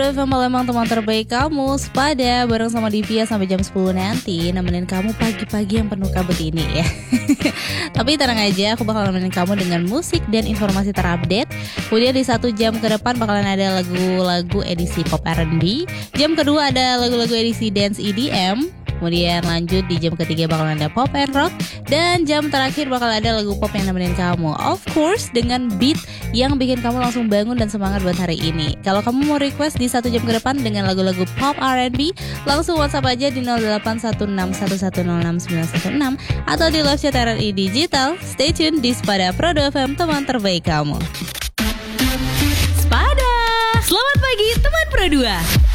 Memang teman terbaik kamu Sepada bareng sama Divya sampai jam 10 nanti. Nemenin kamu pagi-pagi yang penuh kabut ini ya. Tapi tenang aja, aku bakal nemenin kamu dengan musik dan informasi terupdate. Kemudian di 1 jam ke depan bakalan ada lagu-lagu edisi pop R&B. Jam kedua ada lagu-lagu edisi dance EDM. Kemudian lanjut di jam ketiga bakal ada pop and rock. Dan jam terakhir bakal ada lagu pop yang nemenin kamu. Of course dengan beat yang bikin kamu langsung bangun dan semangat buat hari ini. Kalau kamu mau request di 1 jam ke depan dengan lagu-lagu pop R&B, langsung WhatsApp aja di 081611060916 atau di live chat RRI Digital. Stay tune di Spada Pro 2 FM, teman terbaik kamu. Spada, selamat pagi teman Pro 2.